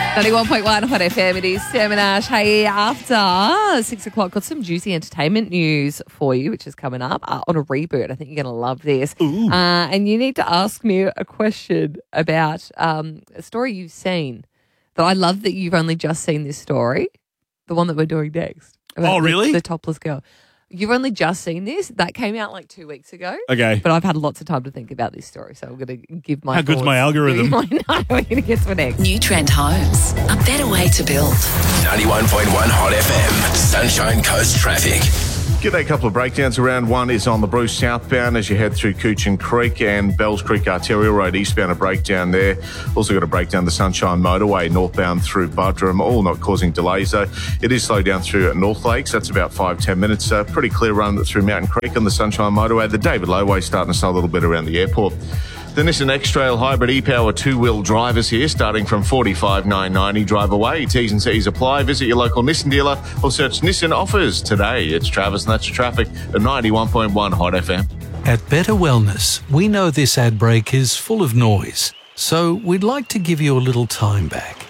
91.1 Hot FM, it is Sam and Ash. Hey, after 6 o'clock, got some juicy entertainment news for you, which is coming up on a reboot. I think you're going to love this. And you need to ask me a question about a story you've seen. That I love that you've only just seen this story, the one that we're doing next. Oh, really? The topless girl. You've only just seen this. That came out like 2 weeks ago. Okay. But I've had lots of time to think about this story, so I'm going to give my How good's my algorithm? I know, we're going to get to it next. New Trend Homes, a better way to build. 91.1 Hot FM, Sunshine Coast traffic. G'day, a couple of breakdowns. Around one is on the Bruce southbound as you head through Coochin Creek and Bells Creek Arterial Road eastbound, a breakdown there. Also got a breakdown the Sunshine Motorway northbound through Buderim, all not causing delays though. It is slowed down through at North Lakes. That's about 5-10 minutes. Pretty clear run through Mountain Creek on the Sunshine Motorway. The David Low Way starting to slow a little bit around the airport. The Nissan X-Trail Hybrid e-Power two-wheel drivers here, starting from $45,990. Drive away. T's and C's apply. Visit your local Nissan dealer or search Nissan offers today. It's Travis and that's your traffic at 91.1 Hot FM. At Better Wellness, we know this ad break is full of noise, so we'd like to give you a little time back.